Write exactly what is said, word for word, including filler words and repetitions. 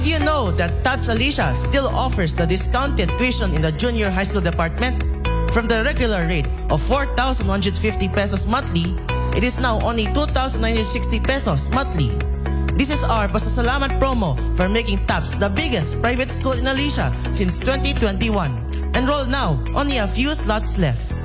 you know that Tabs Alicia still offers the discounted tuition in the junior high school department? From the regular rate of four thousand one hundred fifty pesos monthly, it is now only two thousand nine hundred sixty pesos monthly. This is our pasasalamat promo for making Tabs the biggest private school in Alicia since twenty twenty-one. Enroll now, only a few slots left.